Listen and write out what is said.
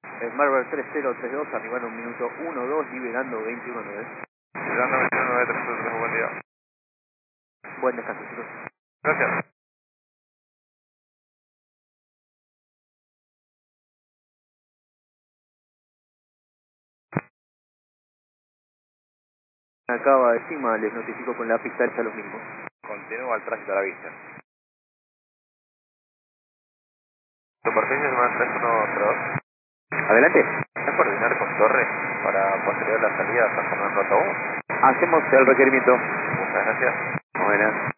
Marvel 3032, arribando un minuto 1-2, liberando 21-9. Liberando 21-9, 303, buen día. Buen descanso, chicos. Gracias. Acaba encima, les notifico con la pista hecha los mismos. Continúa el tránsito a la vista. Superficie es más 3132. Adelante. ¿Es coordinar con Torres para posterior la salida a San Fernando Ataúd? Hacemos el requerimiento. Muchas gracias. Buenas.